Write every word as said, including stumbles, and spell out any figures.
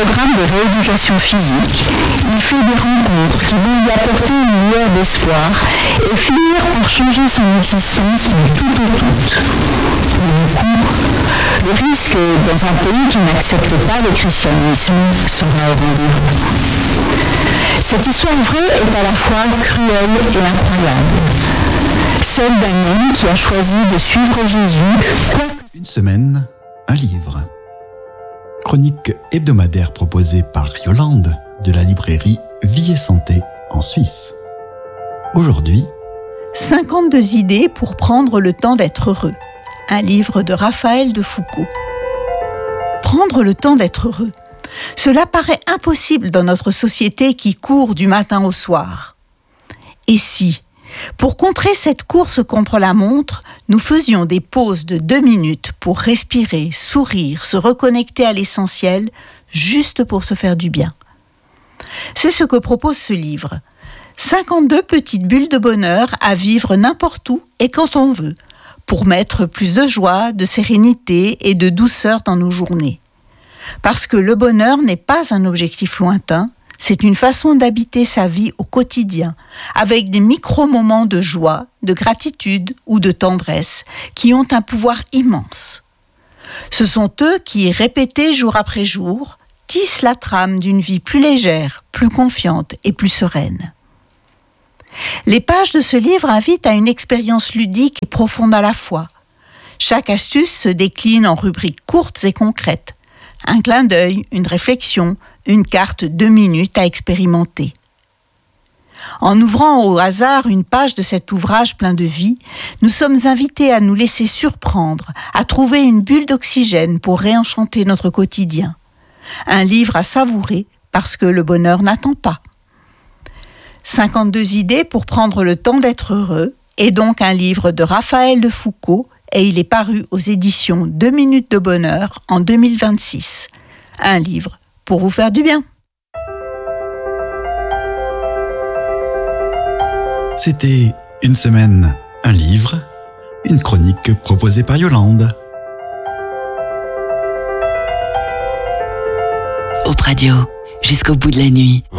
programme de rééducation physique, il fait des rencontres qui vont lui apporter une lueur d'espoir et finir par changer son existence du tout au tout. Du coup, le risque dans un pays qui n'accepte pas le christianisme sera au rendez-vous. Cette histoire vraie est à la fois cruelle et incroyable. Celle d'un homme qui a choisi de suivre Jésus. Une semaine, un livre. Chronique hebdomadaire proposée par Yolande de la librairie Vie et Santé en Suisse. Aujourd'hui, cinquante-deux idées pour prendre le temps d'être heureux. Un livre de Raphaël de Foucault. Prendre le temps d'être heureux. Cela paraît impossible dans notre société qui court du matin au soir. Et si, pour contrer cette course contre la montre, nous faisions des pauses de deux minutes pour respirer, sourire, se reconnecter à l'essentiel, juste pour se faire du bien. C'est ce que propose ce livre. cinquante-deux petites bulles de bonheur à vivre n'importe où et quand on veut, pour mettre plus de joie, de sérénité et de douceur dans nos journées. Parce que le bonheur n'est pas un objectif lointain, c'est une façon d'habiter sa vie au quotidien, avec des micro-moments de joie, de gratitude ou de tendresse qui ont un pouvoir immense. Ce sont eux qui, répétés jour après jour, tissent la trame d'une vie plus légère, plus confiante et plus sereine. Les pages de ce livre invitent à une expérience ludique et profonde à la fois. Chaque astuce se décline en rubriques courtes et concrètes. Un clin d'œil, une réflexion, une carte deux minutes à expérimenter. En ouvrant au hasard une page de cet ouvrage plein de vie, nous sommes invités à nous laisser surprendre, à trouver une bulle d'oxygène pour réenchanter notre quotidien. Un livre à savourer parce que le bonheur n'attend pas. cinquante-deux idées pour prendre le temps d'être heureux est donc un livre de Raphaël de Foucault et il est paru aux éditions deux minutes de bonheur en deux mille vingt-six. Un livre pour vous faire du bien. C'était Une semaine, un livre, une chronique proposée par Yolande. Op Radio, jusqu'au bout de la nuit.